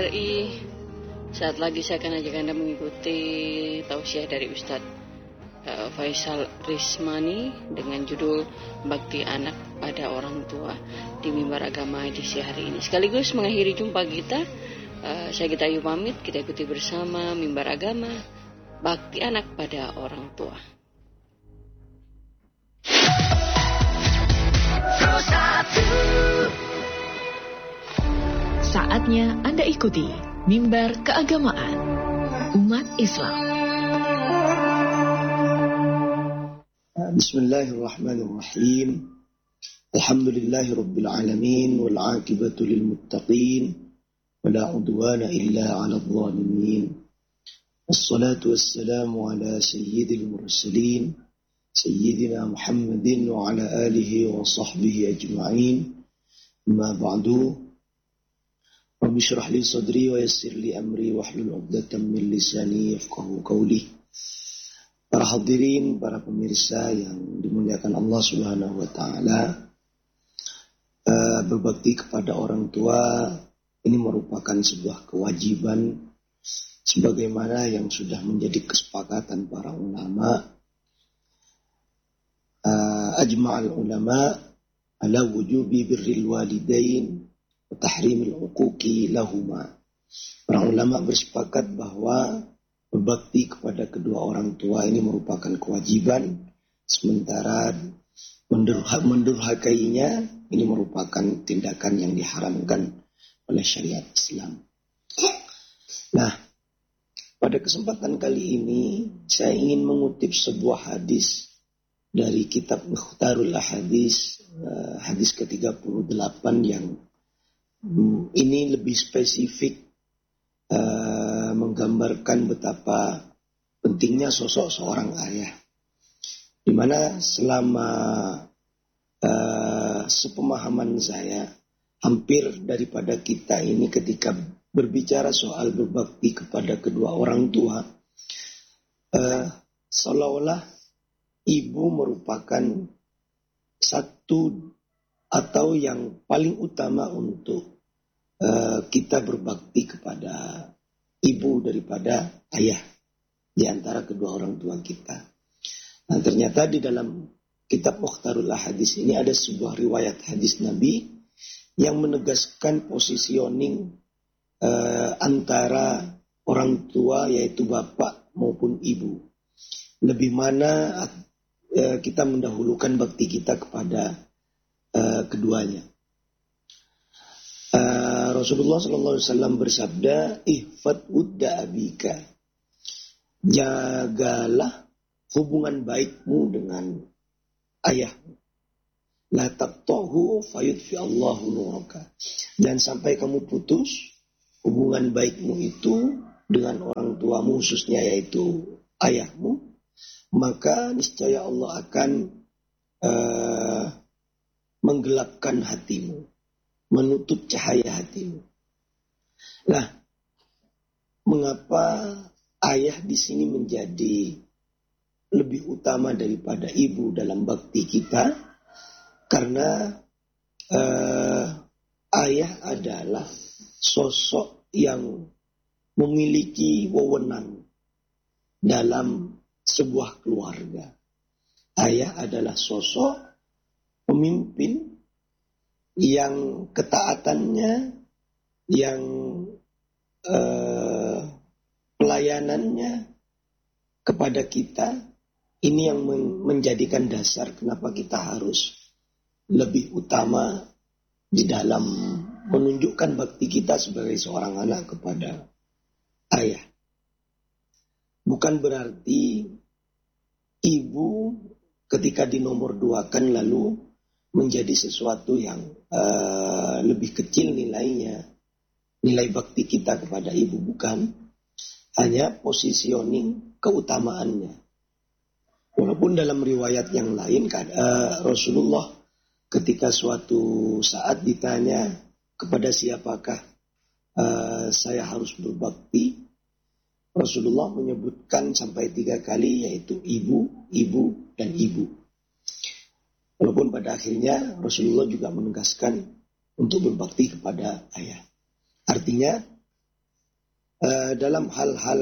RRI. Saat lagi saya akan ajak Anda mengikuti tausiah dari Ustadz Faisal Rismani dengan judul Bakti Anak pada Orang Tua di Mimbar Agama edisi hari ini. Sekaligus mengakhiri jumpa kita, saya Gita Ayu pamit. Kita ikuti bersama Mimbar Agama Bakti Anak pada Orang Tua. Saatnya Anda ikuti Mimbar Keagamaan Umat Islam. Bismillahirrahmanirrahim. Alhamdulillahi Rabbil Alamin. Wal'aqibatu lilmuttaqin. Wala udwana illa ala dhalimin. Wassalatu wassalamu ala sayyidil mursalin. Sayyidina Muhammadin wa ala alihi wa sahbihi ajma'in. Amma ba'du. Rabbi syrah li sadri wa yassir li amri wahlul 'uqdatam min lisani yafqahu qawli. Para hadirin, para pemirsa yang dimuliakan Allah Subhanahu wa taala, berbakti kepada orang tua ini merupakan sebuah kewajiban sebagaimana yang sudah menjadi kesepakatan para ulama. Ajma'al ulama ala wujubi birril walidain tahrimil uquqi lahuma. Para ulama bersepakat bahwa berbakti kepada kedua orang tua ini merupakan kewajiban, sementara mendurhakainya ini merupakan tindakan yang diharamkan oleh syariat Islam. Nah, pada kesempatan kali ini saya ingin mengutip sebuah hadis dari kitab Mukhtarul Ahadits, hadis ke-38 yang ini lebih spesifik menggambarkan betapa pentingnya sosok seorang ayah, di mana selama sepemahaman saya, hampir daripada kita ini ketika berbicara soal berbakti kepada kedua orang tua, seolah-olah ibu merupakan satu atau yang paling utama untuk kita berbakti kepada ibu daripada ayah di antara kedua orang tua kita. Nah, ternyata di dalam kitab Mukhtarul Ahadits ini ada sebuah riwayat hadis Nabi yang menegaskan positioning antara orang tua, yaitu bapak maupun ibu. Lebih mana kita mendahulukan bakti kita kepada keduanya. Rasulullah SAW bersabda, ihfad udda abika, jagalah hubungan baikmu dengan ayahmu. La tabtahu fayudfi Allahu nuraka. Dan sampai kamu putus hubungan baikmu itu dengan orang tuamu, khususnya yaitu ayahmu, maka niscaya Allah akan menggelapkan hatimu, menutup cahaya hatimu. Nah, mengapa ayah di sini menjadi lebih utama daripada ibu dalam bakti kita? Karena ayah adalah sosok yang memiliki wewenang dalam sebuah keluarga. Ayah adalah sosok pemimpin yang ketaatannya, yang pelayanannya kepada kita, ini yang menjadikan dasar kenapa kita harus lebih utama di dalam menunjukkan bakti kita sebagai seorang anak kepada ayah. Bukan berarti ibu ketika dinomorduakan lalu menjadi sesuatu yang lebih kecil nilainya, nilai bakti kita kepada ibu, bukan. Hanya positioning keutamaannya. Walaupun dalam riwayat yang lain, Rasulullah ketika suatu saat ditanya kepada siapakah saya harus berbakti, Rasulullah menyebutkan sampai 3 kali, yaitu ibu, ibu, dan ibu. Walaupun pada akhirnya Rasulullah juga menegaskan untuk berbakti kepada ayah. Artinya dalam hal-hal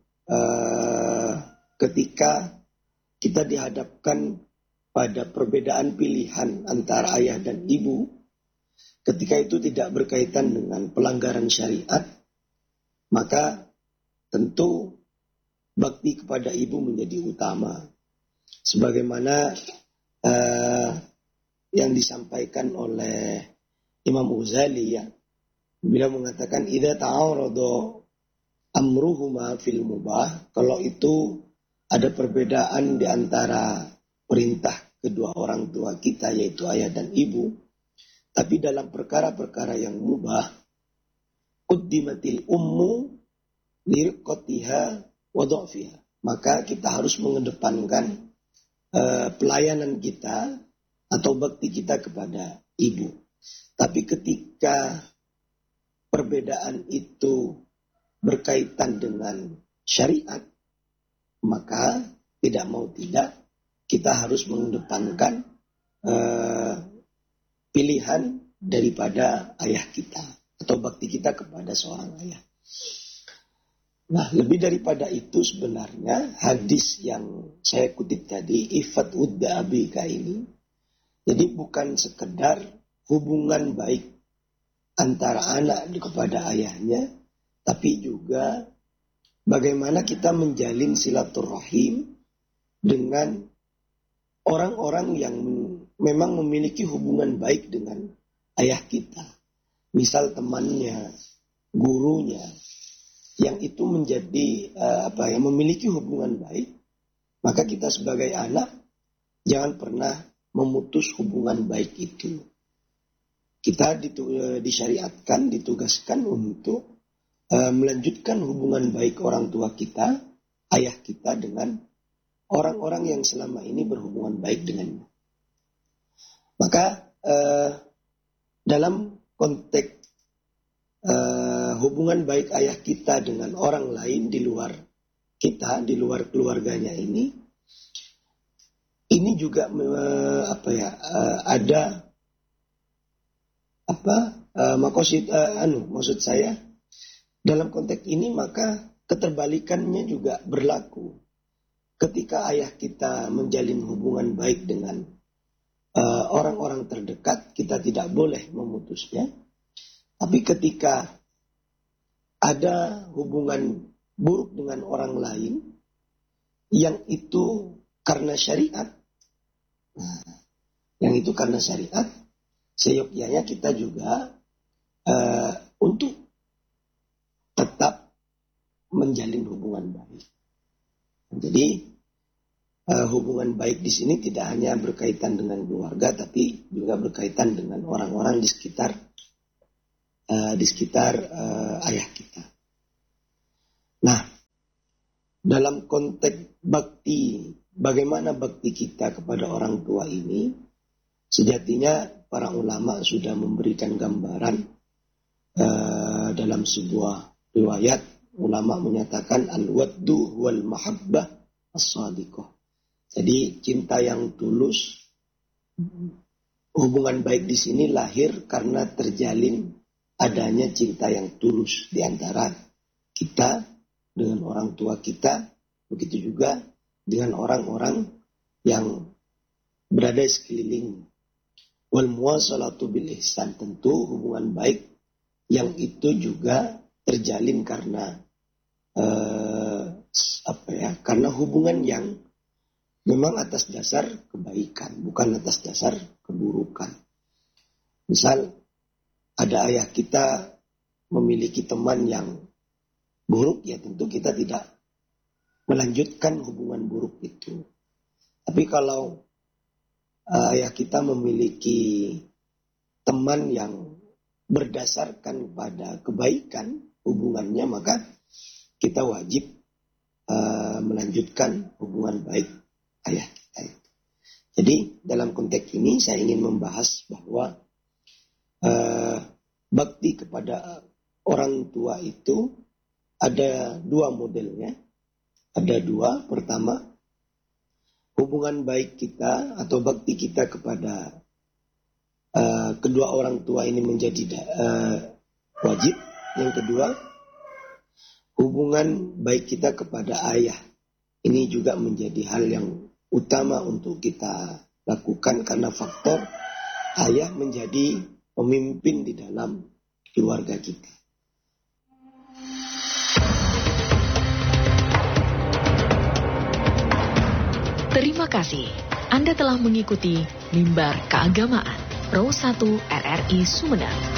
ketika kita dihadapkan pada perbedaan pilihan antara ayah dan ibu, ketika itu tidak berkaitan dengan pelanggaran syariat, maka tentu bakti kepada ibu menjadi utama. Sebagaimana yang disampaikan oleh Imam Ghazali, ya, beliau mengatakan idza ta'arada amruhuma fil mubah, kalau itu ada perbedaan di antara perintah kedua orang tua kita yaitu ayah dan ibu, tapi dalam perkara-perkara yang mubah, quddimatil ummu lirqatiha wa dha'fiha, maka kita harus mengedepankan pelayanan kita atau bakti kita kepada ibu. Tapi ketika perbedaan itu berkaitan dengan syariat, maka tidak mau tidak kita harus mengedepankan pilihan daripada ayah kita atau bakti kita kepada seorang ayah. Nah, lebih daripada itu sebenarnya hadis yang saya kutip tadi, ifat udda abika ini, jadi bukan sekedar hubungan baik antara anak kepada ayahnya, tapi juga bagaimana kita menjalin silaturahim dengan orang-orang yang memang memiliki hubungan baik dengan ayah kita. Misal temannya, gurunya, yang itu menjadi memiliki hubungan baik, maka kita sebagai anak jangan pernah memutus hubungan baik itu. Kita disyariatkan, ditugaskan untuk melanjutkan hubungan baik orang tua kita, ayah kita dengan orang-orang yang selama ini berhubungan baik dengannya. Maka dalam konteks hubungan baik ayah kita dengan orang lain di luar kita, di luar keluarganya ini juga ada maksud saya dalam konteks ini, maka keterbalikannya juga berlaku. Ketika ayah kita menjalin hubungan baik dengan orang-orang terdekat, kita tidak boleh memutusnya. Tapi ketika ada hubungan buruk dengan orang lain yang itu karena syariat, seyogyanya kita juga untuk tetap menjalin hubungan baik. Jadi hubungan baik di sini tidak hanya berkaitan dengan keluarga, tapi juga berkaitan dengan orang-orang di sekitar ayah kita. Nah, dalam konteks bakti, bagaimana bakti kita kepada orang tua ini, sejatinya para ulama sudah memberikan gambaran dalam sebuah riwayat. Ulama menyatakan al-waddu wal mahabbah as-sadiqah. Jadi cinta yang tulus, hubungan baik di sini lahir karena terjalin adanya cinta yang tulus di antara kita dengan orang tua kita, begitu juga dengan orang-orang yang berada di sekeliling. Wal muwasalatu bil ihsan, tentu hubungan baik yang itu juga terjalin karena karena hubungan yang memang atas dasar kebaikan, bukan atas dasar keburukan. Misal ada ayah kita memiliki teman yang buruk, ya tentu kita tidak melanjutkan hubungan buruk itu. Tapi kalau ayah kita memiliki teman yang berdasarkan pada kebaikan hubungannya, maka kita wajib melanjutkan hubungan baik ayah kita. Jadi dalam konteks ini saya ingin membahas bahwa bakti kepada orang tua itu ada dua modelnya. Ada dua. Pertama, hubungan baik kita atau bakti kita kepada kedua orang tua ini menjadi wajib. Yang kedua, hubungan baik kita kepada ayah. Ini juga menjadi hal yang utama untuk kita lakukan karena faktor ayah menjadi pemimpin di dalam keluarga kita. Terima kasih. Anda telah mengikuti Mimbar Keagamaan Pro 1 RRI Sumeneb.